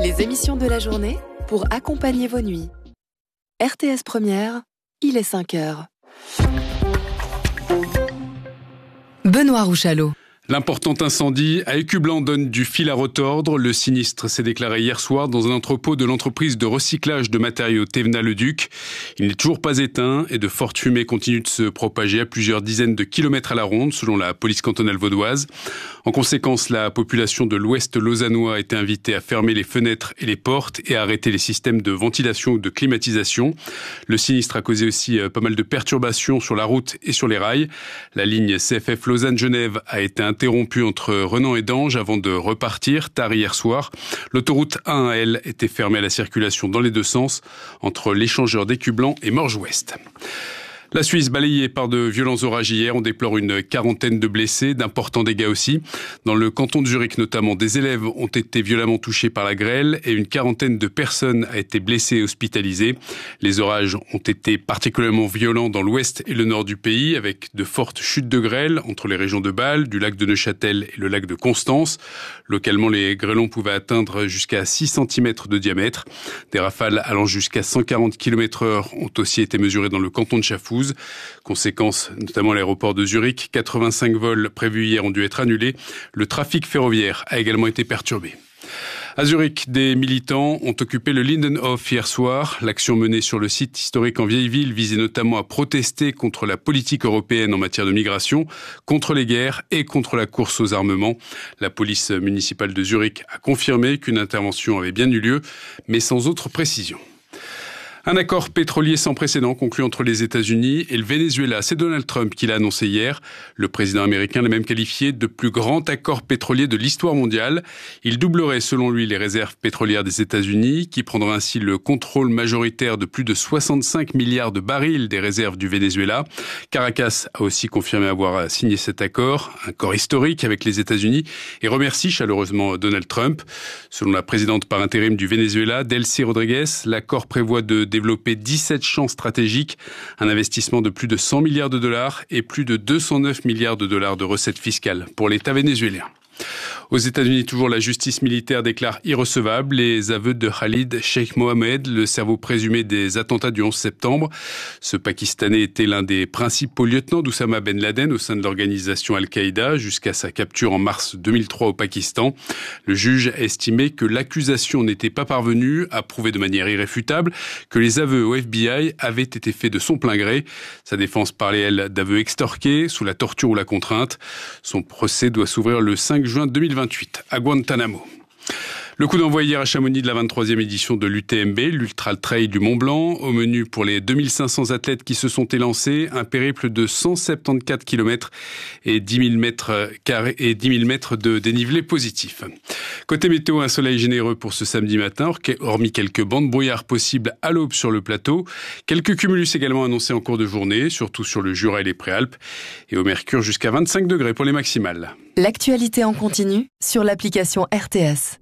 Les émissions de la journée pour accompagner vos nuits. RTS Première, il est 5h. Benoît Rouchalot. L'important incendie à Écublanc donne du fil à retordre. Le sinistre s'est déclaré hier soir dans un entrepôt de l'entreprise de recyclage de matériaux Thévenat-le-Duc. Il n'est toujours pas éteint et de fortes fumées continuent de se propager à plusieurs dizaines de kilomètres à la ronde, selon la police cantonale vaudoise. En conséquence, la population de l'Ouest lausannois a été invitée à fermer les fenêtres et les portes et à arrêter les systèmes de ventilation ou de climatisation. Le sinistre a causé aussi pas mal de perturbations sur la route et sur les rails. La ligne CFF Lausanne-Genève a été interrompue entre Renan et Dange avant de repartir tard hier soir. L'autoroute A1, elle, était fermée à la circulation dans les deux sens entre l'échangeur d'Écublanc et Morges-Ouest. La Suisse balayée par de violents orages hier, on déplore une quarantaine de blessés, d'importants dégâts aussi. Dans le canton de Zurich notamment, des élèves ont été violemment touchés par la grêle et une quarantaine de personnes a été blessée et hospitalisée. Les orages ont été particulièrement violents dans l'ouest et le nord du pays, avec de fortes chutes de grêle entre les régions de Bâle, du lac de Neuchâtel et le lac de Constance. Localement, les grêlons pouvaient atteindre jusqu'à 6 cm de diamètre. Des rafales allant jusqu'à 140 km/h ont aussi été mesurées dans le canton de Chafouz. Conséquence, notamment à l'aéroport de Zurich, 85 vols prévus hier ont dû être annulés. Le trafic ferroviaire a également été perturbé. À Zurich, des militants ont occupé le Lindenhof hier soir. L'action menée sur le site historique en vieille ville visait notamment à protester contre la politique européenne en matière de migration, contre les guerres et contre la course aux armements. La police municipale de Zurich a confirmé qu'une intervention avait bien eu lieu, mais sans autre précision. Un accord pétrolier sans précédent conclu entre les États-Unis et le Venezuela. C'est Donald Trump qui l'a annoncé hier. Le président américain l'a même qualifié de plus grand accord pétrolier de l'histoire mondiale. Il doublerait selon lui les réserves pétrolières des États-Unis, qui prendra ainsi le contrôle majoritaire de plus de 65 milliards de barils des réserves du Venezuela. Caracas a aussi confirmé avoir signé cet accord, un accord historique avec les États-Unis, et remercie chaleureusement Donald Trump. Selon la présidente par intérim du Venezuela, Delcy Rodriguez, l'accord prévoit de développer 17 champs stratégiques, un investissement de plus de 100 milliards de dollars et plus de 209 milliards de dollars de recettes fiscales pour l'État vénézuélien. Aux États-Unis, toujours, la justice militaire déclare irrecevables les aveux de Khalid Sheikh Mohammed, le cerveau présumé des attentats du 11 septembre. Ce Pakistanais était l'un des principaux lieutenants d'Oussama Ben Laden au sein de l'organisation Al-Qaïda jusqu'à sa capture en mars 2003 au Pakistan. Le juge a estimé que l'accusation n'était pas parvenue à prouver de manière irréfutable que les aveux au FBI avaient été faits de son plein gré. Sa défense parlait, elle, d'aveux extorqués, sous la torture ou la contrainte. Son procès doit s'ouvrir le 5 juin 2028 à Guantanamo. Le coup d'envoi hier à Chamonix de la 23e édition de l'UTMB, l'Ultra Trail du Mont Blanc. Au menu pour les 2500 athlètes qui se sont élancés, un périple de 174 km et 10 000 mètres de dénivelé positif. Côté météo, un soleil généreux pour ce samedi matin, hormis quelques bancs de brouillard possibles à l'aube sur le plateau. Quelques cumulus également annoncés en cours de journée, surtout sur le Jura et les Préalpes. Et au mercure, jusqu'à 25 degrés pour les maximales. L'actualité en continu sur l'application RTS.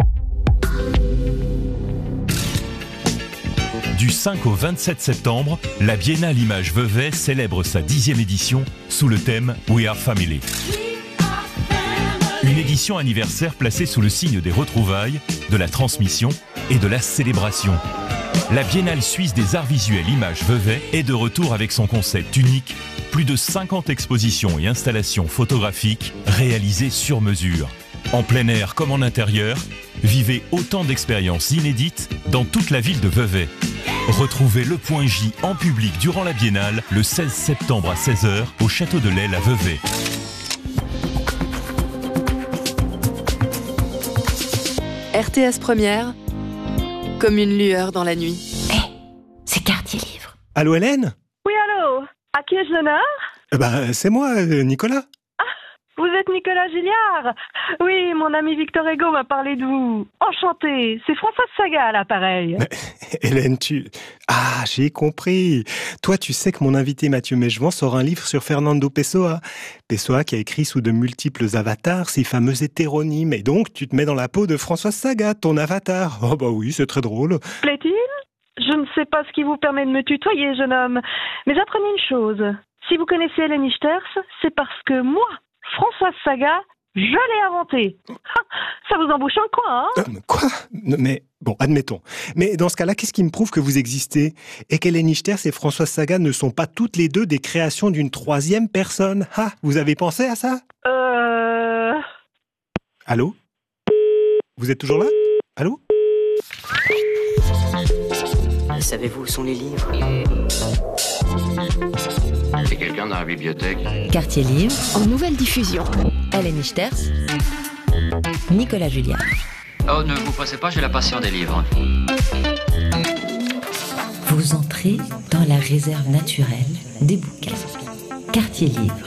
Du 5 au 27 septembre, la Biennale Images Vevey célèbre sa 10e édition sous le thème We Are Family. Une édition anniversaire placée sous le signe des retrouvailles, de la transmission et de la célébration. La Biennale suisse des arts visuels Images Vevey est de retour avec son concept unique, plus de 50 expositions et installations photographiques réalisées sur mesure. En plein air comme en intérieur, vivez autant d'expériences inédites dans toute la ville de Vevey. Retrouvez le Point J en public durant la Biennale le 16 septembre à 16h au Château de l'Aile à Vevey. RTS Première, comme une lueur dans la nuit. C'est Quartier Livre. Allô Hélène ? Oui, allô ? À qui ai-je l'honneur ? C'est moi, Nicolas. Vous êtes Nicolas Gilliard ? Oui, mon ami Victor Hugo m'a parlé de vous. Enchanté, c'est Françoise Saga à l'appareil. Mais, Hélène, Ah, j'ai compris. Toi, tu sais que mon invité Mathieu Mechevant sort un livre sur Fernando Pessoa. Pessoa qui a écrit sous de multiples avatars ses fameux hétéronymes. Et donc, tu te mets dans la peau de Françoise Saga, ton avatar. Oh bah oui, c'est très drôle. Plaît-il ? Je ne sais pas ce qui vous permet de me tutoyer, jeune homme. Mais apprenez une chose. Si vous connaissez Hélène Ichters, c'est parce que moi, Françoise Saga, je l'ai inventé. Ça vous embouche un coin, hein ? Quoi ? Mais Bon, admettons. Mais dans ce cas-là, qu'est-ce qui me prouve que vous existez et qu'Hélène Ichters et Françoise Sagan ne sont pas toutes les deux des créations d'une troisième personne? Ah, vous avez pensé à ça? Allô? Vous êtes toujours là? Allô? Savez-vous où sont les livres? C'est quelqu'un dans la bibliothèque. Quartier Livre, En nouvelle diffusion. Hélène Ichters, Nicolas Julliard. Oh, ne vous pressez pas, j'ai la passion des livres. Vous entrez dans la réserve naturelle des bouquins. Quartier Livre.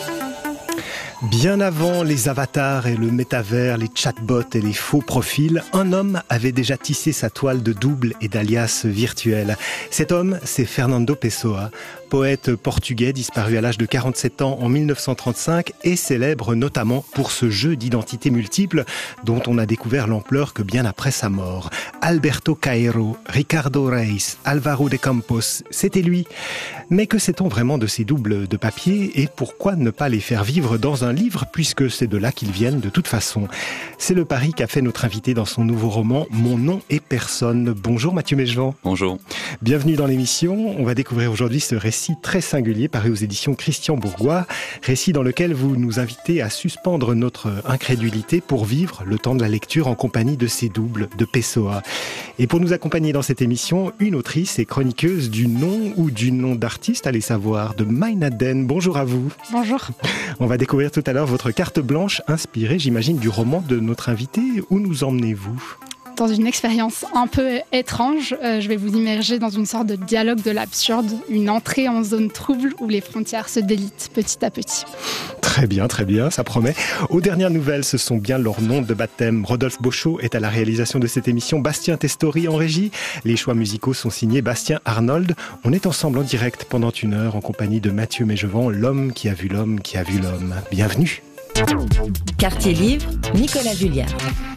Bien avant les avatars et le métavers, les chatbots et les faux profils, un homme avait déjà tissé sa toile de doubles et d'alias virtuels. Cet homme, c'est Fernando Pessoa, poète portugais disparu à l'âge de 47 ans en 1935 et célèbre notamment pour ce jeu d'identité multiple dont on a découvert l'ampleur que bien après sa mort. Alberto Caeiro, Ricardo Reis, Álvaro de Campos, c'était lui. Mais que sait-on vraiment de ces doubles de papier et pourquoi ne pas les faire vivre dans un livre puisque c'est de là qu'ils viennent de toute façon? C'est le pari qu'a fait notre invité dans son nouveau roman Mon nom est personne. Bonjour Mathieu Mégevant. Bonjour. Bienvenue dans l'émission. On va découvrir aujourd'hui ce récit très singulier paru aux éditions Christian Bourgois, récit dans lequel vous nous invitez à suspendre notre incrédulité pour vivre le temps de la lecture en compagnie de ces doubles de Pessoa. Et pour nous accompagner dans cette émission, une autrice et chroniqueuse du nom ou du nom d'artiste, allez savoir, de Maynaden. Bonjour à vous. Bonjour. On va découvrir tout à l'heure votre carte blanche inspirée, j'imagine, du roman de notre invité. Où nous emmenez-vous ? Dans une expérience un peu étrange, je vais vous immerger dans une sorte de dialogue de l'absurde, une entrée en zone trouble où les frontières se délitent petit à petit. Très bien, ça promet. Aux dernières nouvelles, ce sont bien leurs noms de baptême. Rodolphe Beauchot est à la réalisation de cette émission, Bastien Testori en régie. Les choix musicaux sont signés Bastien Arnold. On est ensemble en direct pendant 1 heure en compagnie de Mathieu Mégevant, l'homme qui a vu l'homme qui a vu l'homme. Bienvenue. Quartier Livre, Nicolas Julliard.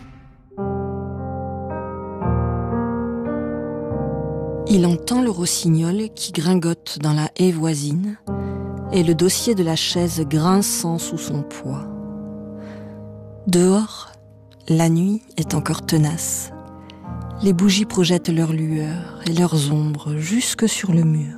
Il entend le rossignol qui gringote dans la haie voisine et le dossier de la chaise grinçant sous son poids. Dehors, la nuit est encore tenace. Les bougies projettent leurs lueurs et leurs ombres jusque sur le mur.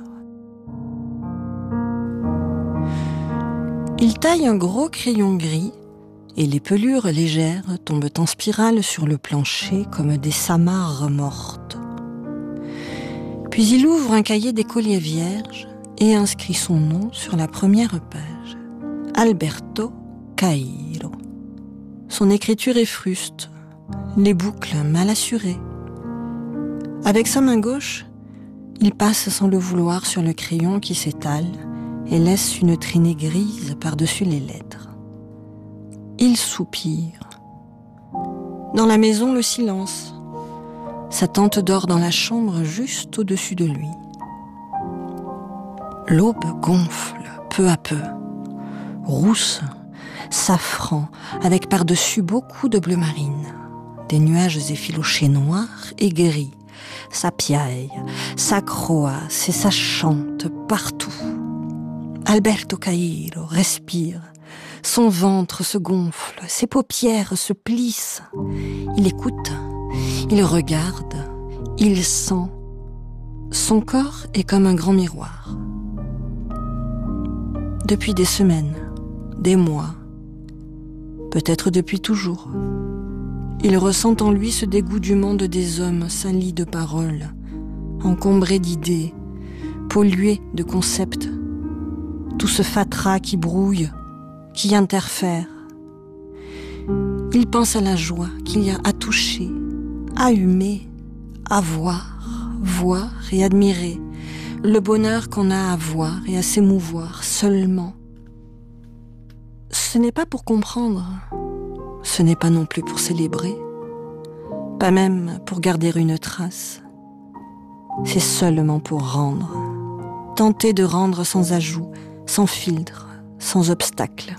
Il taille un gros crayon gris et les pelures légères tombent en spirale sur le plancher comme des samarres mortes. Puis il ouvre un cahier d'écolier vierge et inscrit son nom sur la première page. Alberto Caeiro. Son écriture est fruste, les boucles mal assurées. Avec sa main gauche, il passe sans le vouloir sur le crayon qui s'étale et laisse une traînée grise par-dessus les lettres. Il soupire. Dans la maison, le silence. Sa tante dort dans la chambre juste au-dessus de lui. L'aube gonfle peu à peu, rousse, safran, avec par-dessus beaucoup de bleu marine. Des nuages effilochés noirs et gris. Ça piaille, ça croasse et ça chante partout. Alberto Caeiro respire. Son ventre se gonfle, ses paupières se plissent. Il écoute. Il regarde, il sent. Son corps est comme un grand miroir. Depuis des semaines, des mois, peut-être depuis toujours, il ressent en lui ce dégoût du monde des hommes salis de paroles, encombrés d'idées, pollués de concepts, tout ce fatras qui brouille, qui interfère. Il pense à la joie qu'il y a à toucher, à humer, à voir et admirer, le bonheur qu'on a à voir et à s'émouvoir seulement. Ce n'est pas pour comprendre, ce n'est pas non plus pour célébrer, pas même pour garder une trace. C'est seulement pour rendre, tenter de rendre sans ajout, sans filtre, sans obstacle.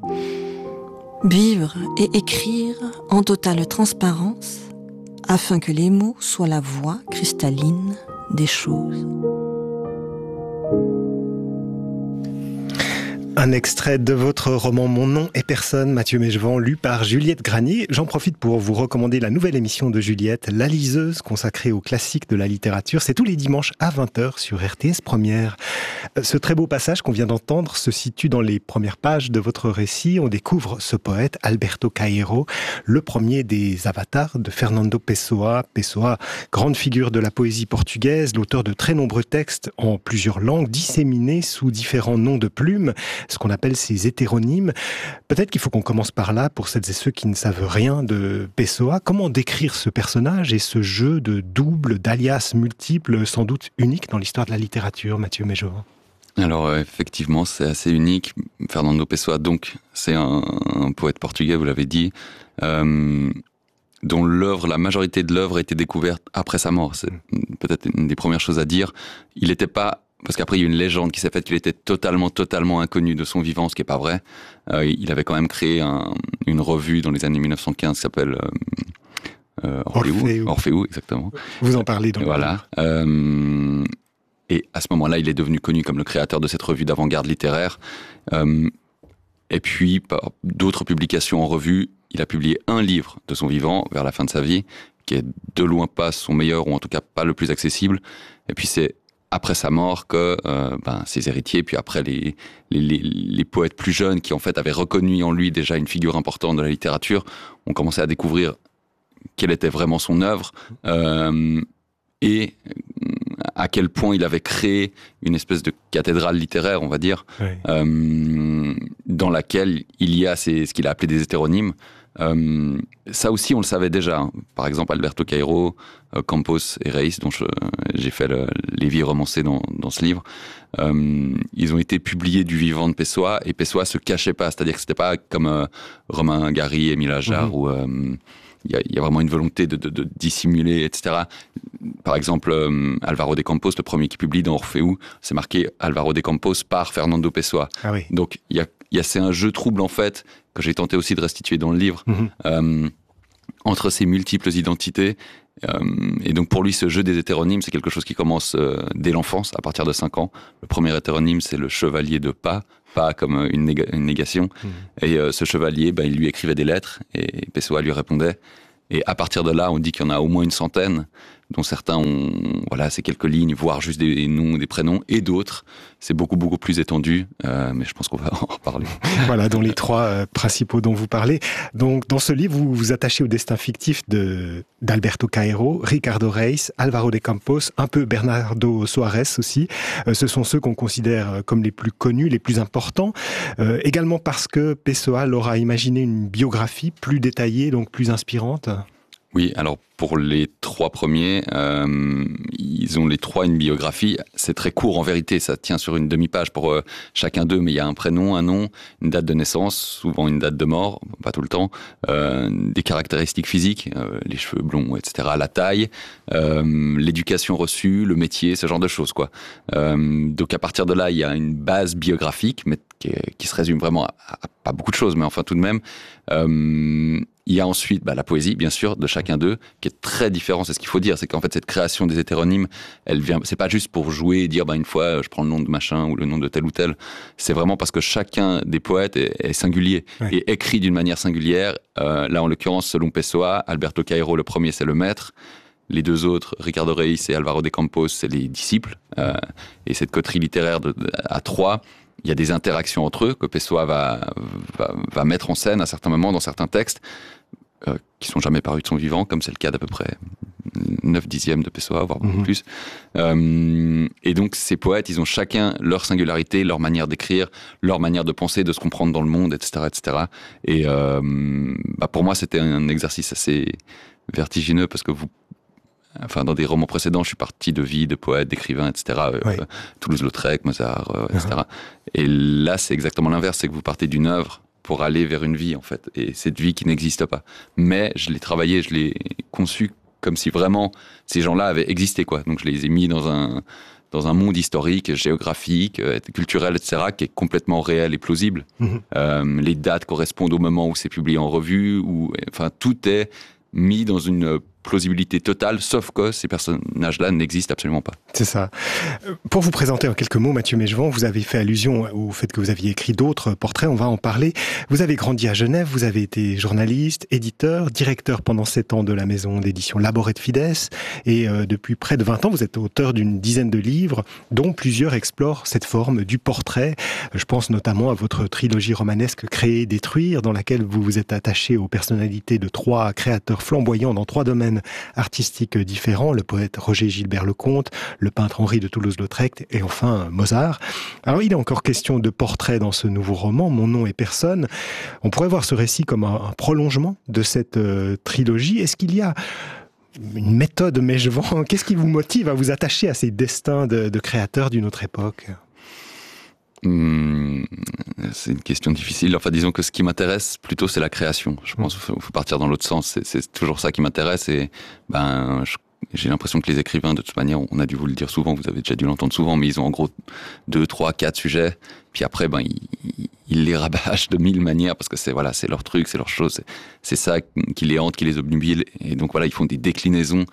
Vivre et écrire en totale transparence, afin que les mots soient la voix cristalline des choses. Un extrait de votre roman Mon nom est personne, Mathieu Mégevant, lu par Juliette Granier. J'en profite pour vous recommander la nouvelle émission de Juliette, La Liseuse, consacrée aux classiques de la littérature. C'est tous les dimanches à 20h sur RTS Première. Ce très beau passage qu'on vient d'entendre se situe dans les premières pages de votre récit. On découvre ce poète, Alberto Caeiro, le premier des avatars de Fernando Pessoa. Pessoa, grande figure de la poésie portugaise, l'auteur de très nombreux textes en plusieurs langues, disséminés sous différents noms de plumes, ce qu'on appelle ces hétéronymes. Peut-être qu'il faut qu'on commence par là, pour celles et ceux qui ne savent rien de Pessoa. Comment décrire ce personnage et ce jeu de doubles, d'alias multiples, sans doute unique dans l'histoire de la littérature, Mathieu Mégevant? Alors effectivement, c'est assez unique. Fernando Pessoa, donc, c'est un poète portugais, vous l'avez dit, dont la majorité de l'œuvre a été découverte après sa mort. C'est peut-être une des premières choses à dire. Il n'était pas... Parce qu'après, il y a une légende qui s'est faite qu'il était totalement inconnu de son vivant, ce qui n'est pas vrai. Il avait quand même créé une revue dans les années 1915 qui s'appelle Orfeu, exactement. Vous en parlez donc. Voilà. Et à ce moment-là, il est devenu connu comme le créateur de cette revue d'avant-garde littéraire. Et puis, par d'autres publications en revue, il a publié un livre de son vivant vers la fin de sa vie, qui est de loin pas son meilleur, ou en tout cas pas le plus accessible. Et puis c'est après sa mort que ses héritiers, puis après les poètes plus jeunes qui en fait avaient reconnu en lui déjà une figure importante de la littérature, ont commencé à découvrir quelle était vraiment son œuvre et à quel point il avait créé une espèce de cathédrale littéraire, on va dire, dans laquelle il y a ce qu'il a appelé des hétéronymes. Ça aussi, on le savait déjà. Par exemple, Alberto Caeiro, Campos et Reis, dont j'ai fait les vies romancées dans ce livre, ils ont été publiés du vivant de Pessoa, et Pessoa se cachait pas. C'est-à-dire que c'était pas comme Romain Gary, Émile Ajar, où il y a vraiment une volonté de dissimuler, etc. Par exemple, Álvaro de Campos, le premier qui publie dans Orfeu, c'est marqué Álvaro de Campos par Fernando Pessoa. Ah oui. Donc c'est un jeu trouble en fait que j'ai tenté aussi de restituer dans le livre, entre ces multiples identités. Et donc pour lui, ce jeu des hétéronymes, c'est quelque chose qui commence dès l'enfance, à partir de 5 ans. Le premier hétéronyme, c'est le chevalier de pas comme une négation. Et ce chevalier, il lui écrivait des lettres, et Pessoa lui répondait. Et à partir de là, on dit qu'il y en a au moins une centaine, dont certains ont, ces quelques lignes, voire juste des noms, des prénoms, et d'autres, c'est beaucoup plus étendu, mais je pense qu'on va en reparler. Voilà, dont les 3 principaux dont vous parlez. Donc, dans ce livre, vous vous attachez au destin fictif d'Alberto Caeiro, Ricardo Reis, Álvaro de Campos, un peu Bernardo Soares aussi. Ce sont ceux qu'on considère comme les plus connus, les plus importants. Également parce que Pessoa leur a imaginé une biographie plus détaillée, donc plus inspirante. Oui, alors pour les 3 premiers, ils ont les 3 une biographie. C'est très court en vérité, ça tient sur une demi-page pour chacun d'eux, mais il y a un prénom, un nom, une date de naissance, souvent une date de mort, pas tout le temps, des caractéristiques physiques, les cheveux blonds, etc., la taille, l'éducation reçue, le métier, ce genre de choses, quoi. Donc à partir de là, il y a une base biographique, mais qui se résume vraiment à pas beaucoup de choses, mais enfin tout de même. Il y a ensuite la poésie, bien sûr, de chacun d'eux, qui est très différent. C'est ce qu'il faut dire, c'est qu'en fait cette création des hétéronymes, c'est pas juste pour jouer et dire une fois je prends le nom de machin ou le nom de tel ou tel. C'est vraiment parce que chacun des poètes est singulier et écrit d'une manière singulière. Là, en l'occurrence, selon Pessoa, Alberto Caeiro, le premier, c'est le maître. Les 2 autres, Ricardo Reis et Álvaro de Campos, c'est les disciples. Et cette coterie littéraire à 3. Il y a des interactions entre eux que Pessoa va mettre en scène à certains moments dans certains textes qui sont jamais parus de son vivant, comme c'est le cas d'à peu près 9/10 de Pessoa, voire beaucoup plus. Et donc ces poètes, ils ont chacun leur singularité, leur manière d'écrire, leur manière de penser, de se comprendre dans le monde, etc. etc. Et pour moi, c'était un exercice assez vertigineux parce que dans des romans précédents, je suis parti de vie, de poètes, d'écrivains, etc. Toulouse-Lautrec, Mozart, etc. Et là, c'est exactement l'inverse, c'est que vous partez d'une œuvre pour aller vers une vie, en fait. Et cette vie qui n'existe pas. Mais je l'ai travaillé, je l'ai conçu comme si vraiment ces gens-là avaient existé, quoi. Donc je les ai mis dans un monde historique, géographique, culturel, etc., qui est complètement réel et plausible. Les dates correspondent au moment où c'est publié en revue, tout est mis dans une plausibilité totale, sauf que ces personnages-là n'existent absolument pas. C'est ça. Pour vous présenter en quelques mots, Mathieu Mégevant, vous avez fait allusion au fait que vous aviez écrit d'autres portraits, on va en parler. Vous avez grandi à Genève, vous avez été journaliste, éditeur, directeur pendant 7 ans de la maison d'édition Laboret de Fides, et depuis près de 20 ans, vous êtes auteur d'une dizaine de livres, dont plusieurs explorent cette forme du portrait. Je pense notamment à votre trilogie romanesque Créer, détruire, dans laquelle vous vous êtes attaché aux personnalités de 3 créateurs flamboyants dans 3 domaines artistiques différents, le poète Roger Gilbert Lecomte, le peintre Henri de Toulouse-Lautrec et enfin Mozart. Alors il est encore question de portrait dans ce nouveau roman, Mon nom est personne. On pourrait voir ce récit comme un prolongement de cette trilogie. Est-ce qu'il y a une méthode Mégevant? Qu'est-ce qui vous motive à vous attacher à ces destins de créateurs d'une autre époque? C'est une question difficile. Enfin, disons que ce qui m'intéresse plutôt, c'est la création. Je pense qu'il faut partir dans l'autre sens. C'est toujours ça qui m'intéresse. Et j'ai l'impression que les écrivains, de toute manière, on a dû vous le dire souvent, vous avez déjà dû l'entendre souvent, mais ils ont en gros 2, 3, 4 sujets. Puis après, ils les rabâchent de 1000 manières parce que c'est leur truc, c'est leur chose. C'est ça qui les hante, qui les obnubile. Et donc voilà, ils font des déclinaisons.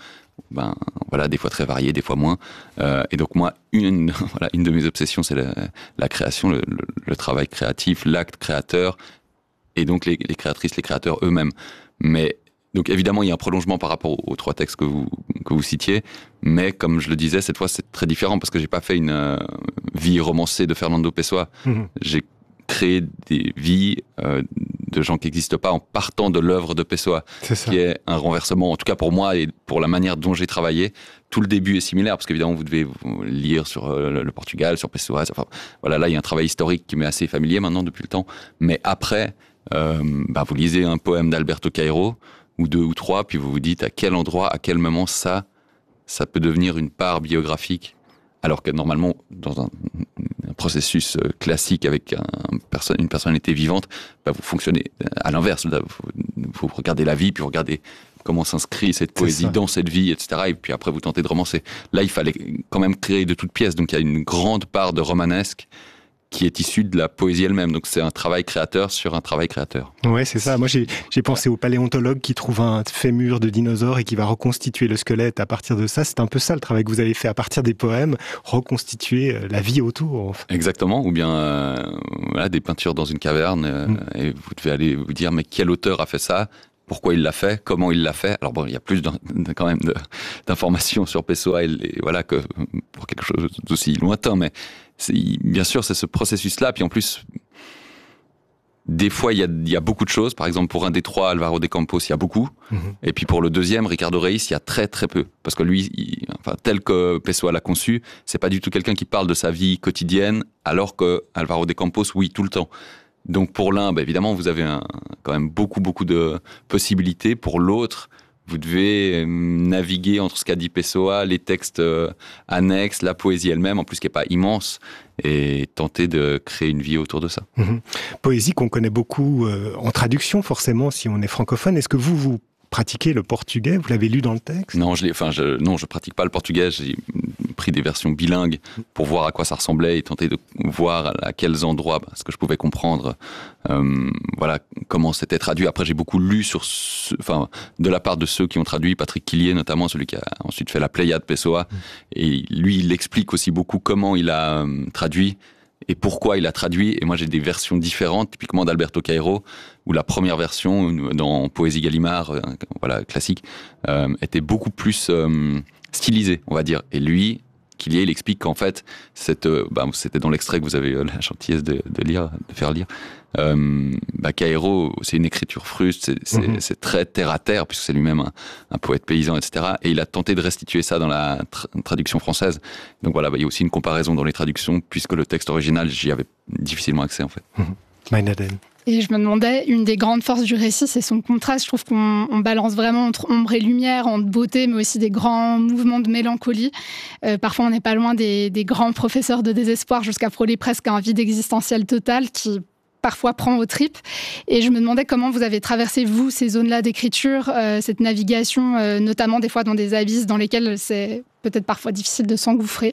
Des fois très variées, des fois moins. Et donc moi, une de mes obsessions, c'est la création, le travail créatif, l'acte créateur, et donc les créatrices, les créateurs eux-mêmes. Mais donc évidemment, il y a un prolongement par rapport aux 3 textes que vous citiez, mais comme je le disais, cette fois c'est très différent parce que j'ai pas fait une vie romancée de Fernando Pessoa. J'ai créé des vies de gens qui n'existent pas en partant de l'œuvre de Pessoa, qui est un renversement, en tout cas pour moi et pour la manière dont j'ai travaillé. Tout le début est similaire, parce qu'évidemment vous devez lire sur le Portugal, sur Pessoa. Enfin, voilà, là il y a un travail historique qui m'est assez familier maintenant depuis le temps. Mais après, vous lisez un poème d'Alberto Cairo, ou 2 ou 3, puis vous vous dites à quel endroit, à quel moment ça peut devenir une part biographique. Alors que normalement, dans un processus classique avec une personnalité vivante, vous fonctionnez à l'inverse. Vous regardez la vie, puis vous regardez comment s'inscrit cette poésie dans cette vie, etc. Et puis après, vous tentez de romancer. Là, il fallait quand même créer de toutes pièces. Donc il y a une grande part de romanesque qui est issue de la poésie elle-même. Donc c'est un travail créateur sur un travail créateur. Ouais, c'est ça. Moi, j'ai pensé au paléontologue qui trouve un fémur de dinosaure et qui va reconstituer le squelette à partir de ça. C'est un peu ça le travail que vous avez fait à partir des poèmes, reconstituer la vie autour. Exactement. Ou bien des peintures dans une caverne et vous devez aller vous dire mais quel auteur a fait ça ? Pourquoi il l'a fait, comment il l'a fait. Alors il y a plus quand même d'informations sur Pessoa que pour quelque chose d'aussi lointain, mais bien sûr c'est ce processus-là. Puis en plus, des fois il y a beaucoup de choses. Par exemple pour un des 3, Álvaro de Campos, il y a beaucoup. Et puis pour le deuxième, Ricardo Reis, il y a très très peu. Parce que lui, tel que Pessoa l'a conçu, c'est pas du tout quelqu'un qui parle de sa vie quotidienne, alors que Álvaro de Campos, oui, tout le temps. Donc pour l'un, évidemment, vous avez quand même beaucoup de possibilités. Pour l'autre, vous devez naviguer entre ce qu'a dit Pessoa, les textes annexes, la poésie elle-même, en plus qui n'est pas immense, et tenter de créer une vie autour de ça. Poésie qu'on connaît beaucoup en traduction, forcément, si on est francophone. Est-ce que vous pratiquez le portugais? Vous l'avez lu dans le texte? Non, je pratique pas le portugais. J'ai pris des versions bilingues pour voir à quoi ça ressemblait et tenter de voir à quels endroits ce que je pouvais comprendre, comment c'était traduit. Après, j'ai beaucoup lu de la part de ceux qui ont traduit, Patrick Quillier notamment, celui qui a ensuite fait la Pléiade Pessoa, et lui, il explique aussi beaucoup comment il a traduit et pourquoi il a traduit. Et moi, j'ai des versions différentes, typiquement d'Alberto Cairo, où la première version, dans Poésie Gallimard, classique, était beaucoup plus stylisée, on va dire. Et lui, Quillier, il explique qu'en fait, c'était dans l'extrait que vous avez la gentillesse de faire lire. Cairo, c'est une écriture fruste, c'est très terre à terre, puisque c'est lui-même un poète paysan, etc. Et il a tenté de restituer ça dans la traduction française. Donc voilà, il y a aussi une comparaison dans les traductions, puisque le texte original, j'y avais difficilement accès, en fait. Maïnaden. Et je me demandais, une des grandes forces du récit, c'est son contraste. Je trouve qu'on balance vraiment entre ombre et lumière, entre beauté, mais aussi des grands mouvements de mélancolie. Parfois, on n'est pas loin des grands professeurs de désespoir, jusqu'à frôler presque un vide existentiel total qui parfois prend aux tripes. Et je me demandais comment vous avez traversé, vous, ces zones-là d'écriture, cette navigation, notamment des fois dans des abysses dans lesquels c'est peut-être parfois difficile de s'engouffrer.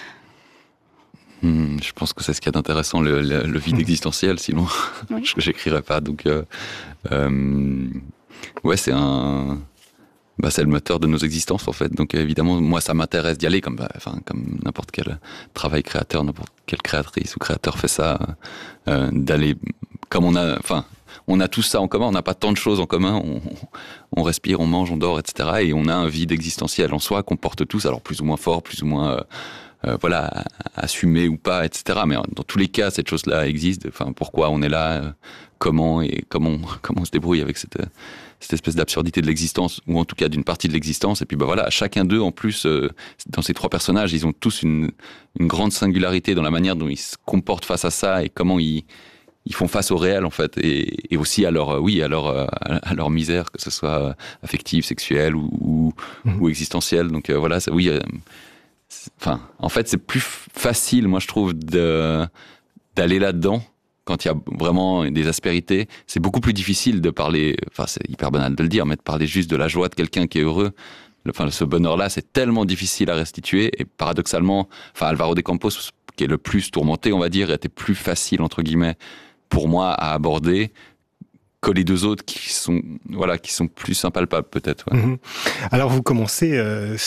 Je pense que c'est ce qu'il y a d'intéressant, le vide existentiel, sinon j'écrirais pas. Donc, c'est c'est le moteur de nos existences en fait. Donc évidemment, moi ça m'intéresse d'y aller comme n'importe quel travail créateur, n'importe quelle créatrice ou créateur fait ça, d'aller comme on a tout ça en commun. On n'a pas tant de choses en commun. On respire, on mange, on dort, etc. Et on a un vide existentiel en soi qu'on porte tous, alors plus ou moins fort, plus ou moins assumé ou pas, etc. Mais dans tous les cas, cette chose-là existe. Enfin, pourquoi on est là, comment on se débrouille avec cette espèce d'absurdité de l'existence, ou en tout cas d'une partie de l'existence. Et puis chacun d'eux, en plus, dans ces trois personnages, ils ont tous une grande singularité dans la manière dont ils se comportent face à ça et comment ils font face au réel, en fait, et aussi à leur misère, que ce soit affective, sexuelle ou existentielle. Donc en fait, c'est plus facile, moi je trouve, d'aller là-dedans quand il y a vraiment des aspérités. C'est beaucoup plus difficile de parler, c'est hyper banal de le dire, mais de parler juste de la joie de quelqu'un qui est heureux. Ce bonheur-là, c'est tellement difficile à restituer, et paradoxalement, Álvaro de Campos, qui est le plus tourmenté, on va dire, était plus facile, entre guillemets, pour moi, à aborder que les deux autres qui sont plus impalpables, peut-être. Ouais. Mmh. Alors, vous commencez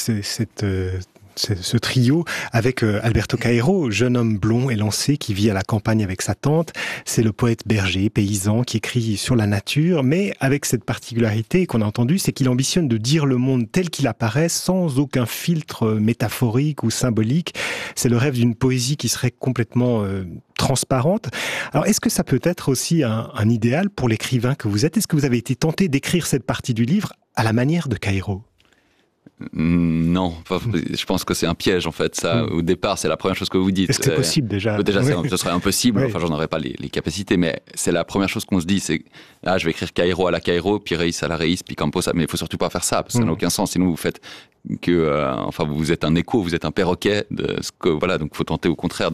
ce trio avec Alberto Caeiro, jeune homme blond élancé qui vit à la campagne avec sa tante. C'est le poète berger, paysan, qui écrit sur la nature, mais avec cette particularité qu'on a entendue, c'est qu'il ambitionne de dire le monde tel qu'il apparaît, sans aucun filtre métaphorique ou symbolique. C'est le rêve d'une poésie qui serait complètement transparente. Alors, est-ce que ça peut être aussi un idéal pour l'écrivain que vous êtes ? Est-ce que vous avez été tenté d'écrire cette partie du livre à la manière de Caeiro ? Non, je pense que c'est un piège en fait. Ça, au départ, c'est la première chose que vous dites. Est-ce que c'est possible déjà ? Déjà, oui. Ce serait impossible. Oui. J'en aurais pas les capacités, mais c'est la première chose qu'on se dit. C'est je vais écrire Caeiro à la Caeiro, puis Reis à la Reis, puis Campos. Mais il faut surtout pas faire ça, parce que ça n'a aucun sens. Sinon, vous faites que, vous êtes un écho, vous êtes un perroquet de ce que donc faut tenter au contraire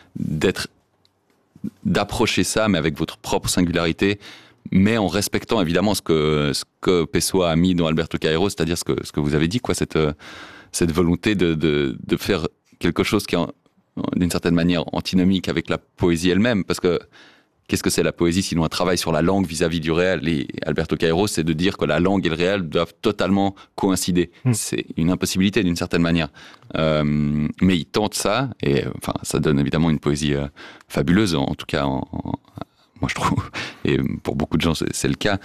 d'approcher ça, mais avec votre propre singularité. Mais en respectant évidemment ce que Pessoa a mis dans Alberto Caeiro, c'est-à-dire ce que vous avez dit, cette volonté de faire quelque chose qui est d'une certaine manière antinomique avec la poésie elle-même, parce que qu'est-ce que c'est la poésie sinon un travail sur la langue vis-à-vis du réel? Et Alberto Caeiro, c'est de dire que la langue et le réel doivent totalement coïncider. C'est une impossibilité d'une certaine manière. Mais il tente ça, et ça donne évidemment une poésie fabuleuse, en tout cas moi je trouve, et pour beaucoup de gens c'est le cas,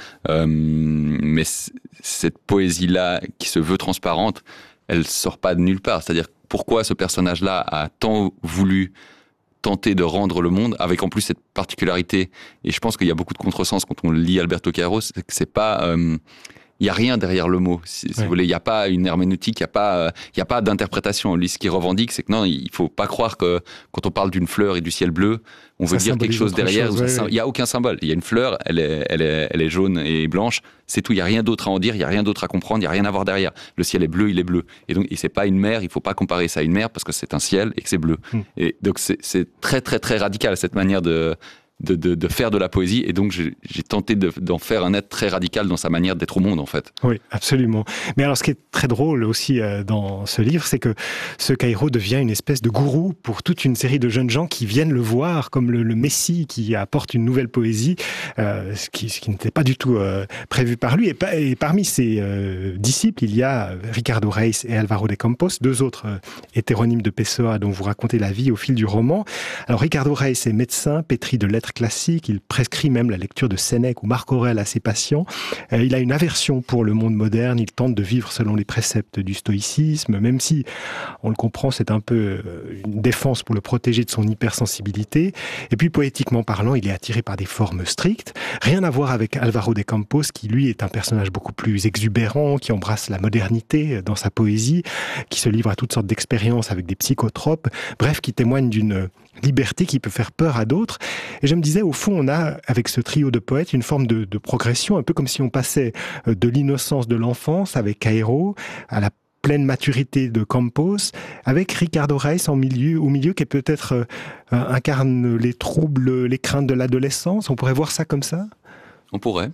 mais cette poésie-là qui se veut transparente, elle sort pas de nulle part. C'est-à-dire pourquoi ce personnage-là a tant voulu tenter de rendre le monde, avec en plus cette particularité, et je pense qu'il y a beaucoup de contresens quand on lit Alberto Caeiro, c'est que c'est pas... il n'y a rien derrière le mot, si vous voulez. Il n'y a pas une herméneutique, il n'y a pas d'interprétation. Lui, ce qu'il revendique, c'est que non, il ne faut pas croire que quand on parle d'une fleur et du ciel bleu, on veut dire quelque chose derrière. Il n'y a aucun symbole. Il y a une fleur, elle est jaune et blanche, c'est tout. Il n'y a rien d'autre à en dire, il n'y a rien d'autre à comprendre, il n'y a rien à voir derrière. Le ciel est bleu, il est bleu. Et donc, ce n'est pas une mer, il ne faut pas comparer ça à une mer parce que c'est un ciel et que c'est bleu. Et donc, c'est très, très, très radical, cette manière de faire de la poésie, et donc j'ai tenté d'en faire un être très radical dans sa manière d'être au monde, en fait. Oui, absolument. Mais alors, ce qui est très drôle aussi dans ce livre, c'est que ce Caeiro devient une espèce de gourou pour toute une série de jeunes gens qui viennent le voir comme le messie qui apporte une nouvelle poésie, ce qui n'était pas du tout prévu par lui. Et parmi ses disciples, il y a Ricardo Reis et Álvaro de Campos, deux autres hétéronymes de Pessoa dont vous racontez la vie au fil du roman. Alors, Ricardo Reis est médecin, pétri de lettres classique, il prescrit même la lecture de Sénèque ou Marc Aurèle à ses patients. Il a une aversion pour le monde moderne, il tente de vivre selon les préceptes du stoïcisme, même si, on le comprend, c'est un peu une défense pour le protéger de son hypersensibilité. Et puis, poétiquement parlant, il est attiré par des formes strictes. Rien à voir avec Álvaro de Campos, qui lui est un personnage beaucoup plus exubérant, qui embrasse la modernité dans sa poésie, qui se livre à toutes sortes d'expériences avec des psychotropes, bref, qui témoigne d'une liberté qui peut faire peur à d'autres. Et je me disais, au fond, on a, avec ce trio de poètes, une forme de progression, un peu comme si on passait de l'innocence de l'enfance avec Caeiro à la pleine maturité de Campos, avec Ricardo Reis au milieu qui est peut-être incarne les troubles, les craintes de l'adolescence. On pourrait voir ça comme ça ? On pourrait.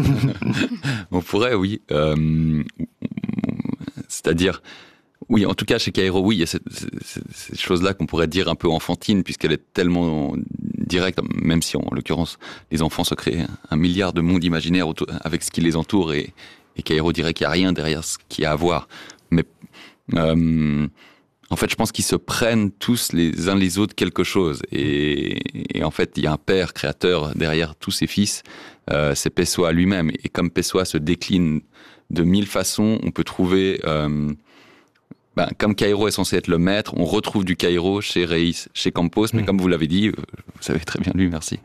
On pourrait, oui. C'est-à-dire... Oui, en tout cas, chez Caeiro, oui, il y a cette chose-là qu'on pourrait dire un peu enfantine, puisqu'elle est tellement directe, même si, en l'occurrence, les enfants se créent un milliard de mondes imaginaires avec ce qui les entoure et Et Cairo dirait qu'il n'y a rien derrière ce qu'il y a à voir. Mais en fait, je pense qu'ils se prennent tous les uns les autres quelque chose. Et en fait, il y a un père créateur derrière tous ses fils, c'est Pessoa lui-même. Et comme Pessoa se décline de 1000 façons, on peut trouver... comme Cairo est censé être le maître, on retrouve du Cairo chez Reis, chez Campos, mais comme vous l'avez dit, vous savez très bien lu, merci,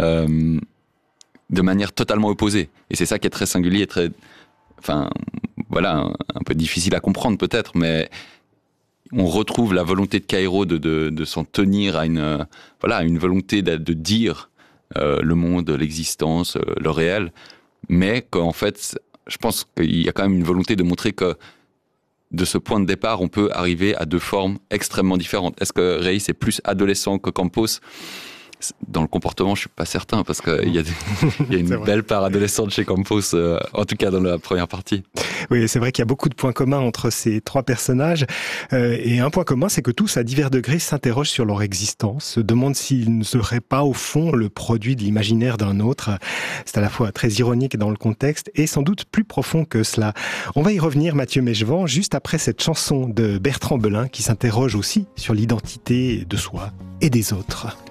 de manière totalement opposée. Et c'est ça qui est très singulier, un peu difficile à comprendre peut-être, mais on retrouve la volonté de Cairo de s'en tenir à une volonté de dire le monde, l'existence, le réel, mais qu'en fait, je pense qu'il y a quand même une volonté de montrer que de ce point de départ, on peut arriver à deux formes extrêmement différentes. Est-ce que Reis est plus adolescent que Campos ? Dans le comportement, je suis pas certain, parce qu'il y a une belle part adolescente chez Campos, en tout cas dans la première partie. Oui, c'est vrai qu'il y a beaucoup de points communs entre ces trois personnages. Et un point commun, c'est que tous, à divers degrés, s'interrogent sur leur existence, se demandent s'ils ne seraient pas, au fond, le produit de l'imaginaire d'un autre. C'est à la fois très ironique dans le contexte et sans doute plus profond que cela. On va y revenir, Mathieu Mechevant, juste après cette chanson de Bertrand Belin qui s'interroge aussi sur l'identité de soi et des autres.